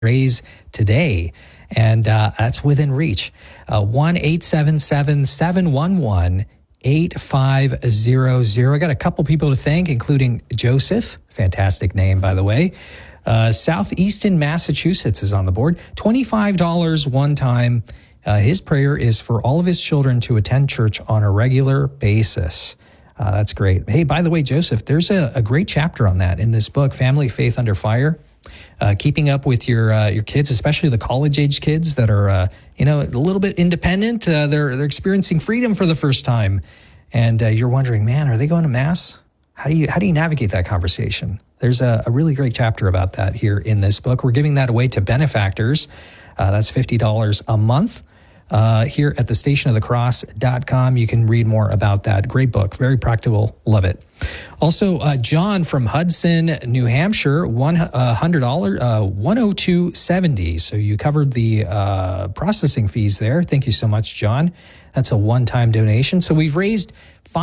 raise today. And that's within reach. 1-877-711-8500. I got a couple people to thank, including Joseph. Fantastic name, by the way. Southeastern Massachusetts is on the board. $25 one time. His prayer is for all of his children to attend church on a regular basis. That's great. Hey, by the way, Joseph, there's a great chapter on that in this book, Family Faith Under Fire. Keeping up with your kids, especially the college-age kids that are, a little bit independent. They're experiencing freedom for the first time. And you're wondering, man, are they going to Mass? How do you navigate that conversation? There's a really great chapter about that here in this book. We're giving that away to benefactors. That's $50 a month. Here at thestationofthecross.com. You can read more about that. Great book. Very practical. Love it. Also, John from Hudson, New Hampshire, $100, $102.70. So you covered the processing fees there. Thank you so much, John. That's a one-time donation. So we've raised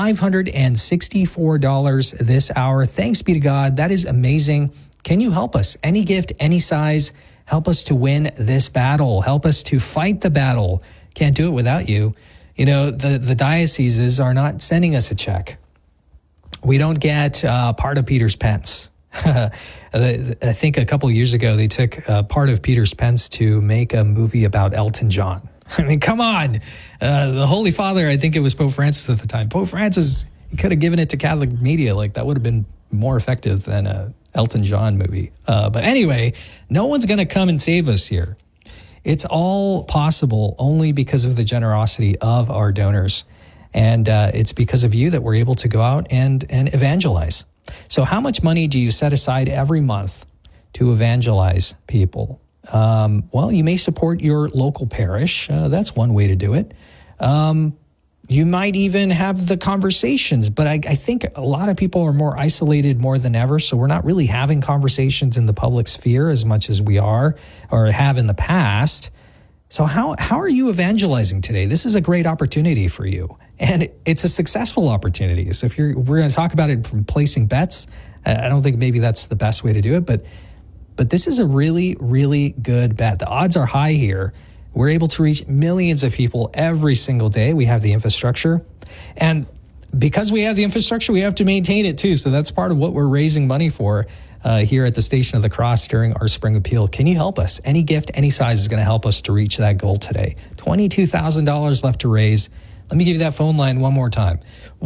$564 this hour. Thanks be to God. That is amazing. Can you help us? Any gift, any size, help us to win this battle. Help us to fight the battle. Can't do it without you. You know, the dioceses are not sending us a check. We don't get part of Peter's pence. I think a couple of years ago, they took part of Peter's pence to make a movie about Elton John. I mean, come on. The Holy Father, I think it was Pope Francis at the time. Pope Francis, he could have given it to Catholic media. Like, that would have been more effective than a Elton John movie. But anyway, no one's going to come and save us here. It's all possible only because of the generosity of our donors. And it's because of you that we're able to go out and evangelize. So how much money do you set aside every month to evangelize people? Well, you may support your local parish. That's one way to do it. You might even have the conversations, but I think a lot of people are more isolated more than ever, so we're not really having conversations in the public sphere as much as we are or have in the past. So how are you evangelizing today? This is a great opportunity for you, and it's a successful opportunity. So we're going to talk about it from placing bets. I don't think maybe that's the best way to do it, but this is a really, really good bet. The odds are high here. We're able to reach millions of people every single day. We have the infrastructure. And because we have the infrastructure, we have to maintain it too. So that's part of what we're raising money for here at the Station of the Cross during our Spring Appeal. Can you help us? Any gift, any size is going to help us to reach that goal today. $22,000 left to raise. Let me give you that phone line one more time.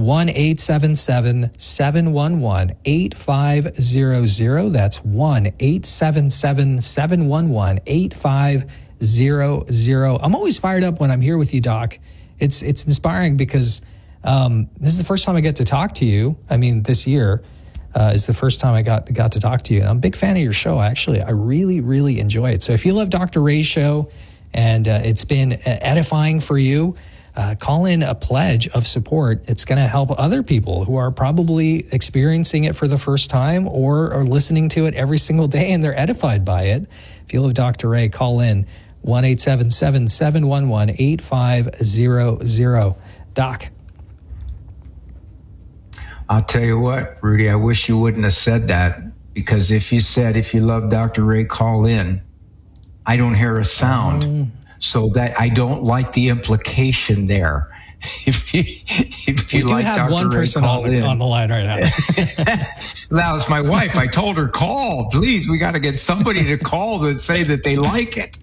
1-877-711-8500. That's 1-877-711-8500. I'm always fired up when I'm here with you, Doc. It's inspiring because this is the first time I get to talk to you. I mean, this year is the first time I got to talk to you. And I'm a big fan of your show, actually. I really, really enjoy it. So if you love Dr. Ray's show and it's been edifying for you, call in a pledge of support. It's going to help other people who are probably experiencing it for the first time or are listening to it every single day and they're edified by it. If you love Dr. Ray, call in 1-877-711-8500. Doc. I'll tell you what, Rudy, I wish you wouldn't have said that, because if you said, if you love Dr. Ray, call in, I don't hear a sound. So that I don't like the implication there. If you do like have Dr. one Ray, person on the line right now. Now it's my wife. I told her, call, please. We got to get somebody to call to say that they like it.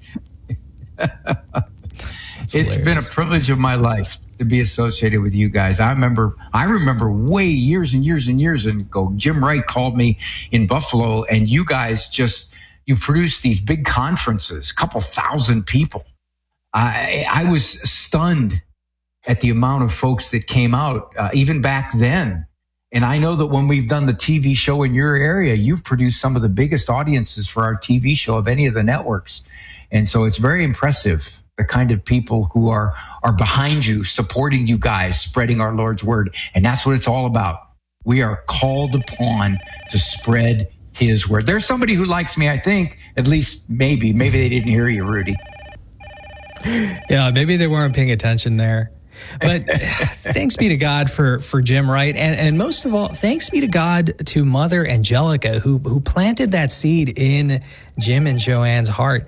It's been a privilege of my life to be associated with you guys. I remember way years and years and years ago, Jim Wright called me in Buffalo, and you guys you produced these big conferences, a couple thousand people. I was stunned at the amount of folks that came out, even back then. And I know that when we've done the TV show in your area, you've produced some of the biggest audiences for our TV show of any of the networks. And so it's very impressive, the kind of people who are behind you, supporting you guys, spreading our Lord's word. And that's what it's all about. We are called upon to spread his word. There's somebody who likes me, I think, at least maybe they didn't hear you, Rudy. Yeah, maybe they weren't paying attention there. But thanks be to God for Jim Wright. And most of all, thanks be to God to Mother Angelica, who planted that seed in Jim and Joanne's heart.